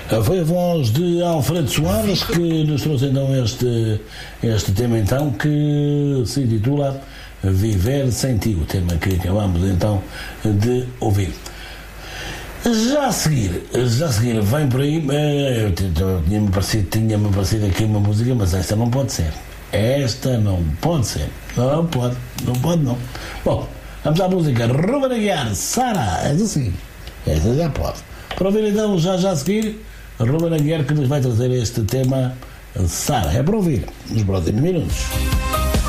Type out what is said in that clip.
Foi a voz de Alfredo Soares que nos trouxe então este tema então que se intitula Viver Sem Ti, o tema que acabamos então de ouvir. Já a seguir vem por aí, tinha-me parecido aqui uma música, mas esta não pode ser. Esta não pode ser. Não pode. Bom, vamos à música Ruben Aguiar, Sara, esta sim, esta já pode. Para ouvir então já a seguir Ruben Aguiar que nos vai trazer este tema Sara, é para ouvir nos próximos minutos.